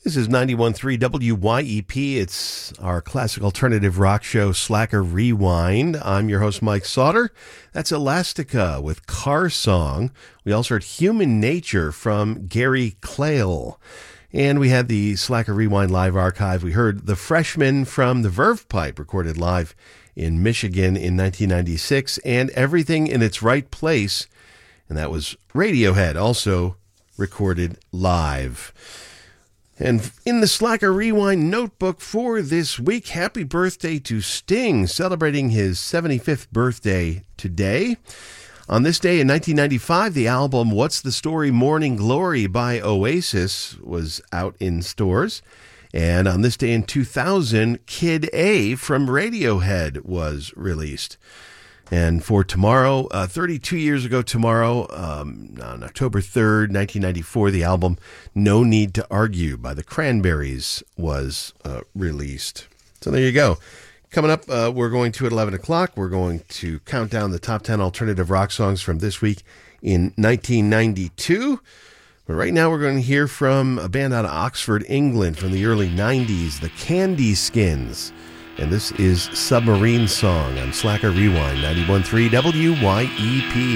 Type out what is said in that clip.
This is 91.3 WYEP. It's our classic alternative rock show, Slacker Rewind. I'm your host, Mike Sauter. That's Elastica with Car Song. We also heard Human Nature from Gary Clayle. And we had the Slacker Rewind live archive. We heard The Freshman from the Verve Pipe, recorded live in Michigan in 1996, and Everything in Its Right Place. And that was Radiohead, also recorded live. And in the Slacker Rewind notebook for this week, happy birthday to Sting, celebrating his 75th birthday today. On this day in 1995, the album What's the Story? Morning Glory by Oasis was out in stores. And on this day in 2000, Kid A from Radiohead was released. And for tomorrow, 32 years ago tomorrow, on October 3rd, 1994, the album No Need to Argue by the Cranberries was released. So there you go. Coming up, we're going to, at 11 o'clock, we're going to count down the top 10 alternative rock songs from this week in 1992. But right now we're going to hear from a band out of Oxford, England from the early 90s, the Candy Skins. And this is Submarine Song on Slacker Rewind, 91.3 WYEP.